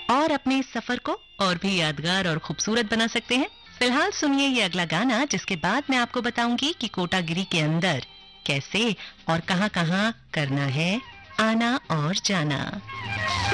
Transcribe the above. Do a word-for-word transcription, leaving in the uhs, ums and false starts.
और अपने इस सफर को और भी यादगार और खूबसूरत बना सकते हैं। फिलहाल सुनिए ये अगला गाना, जिसके बाद मैं आपको बताऊंगी कि कोटागिरी के अंदर कैसे और कहां-कहां करना है आना और जाना।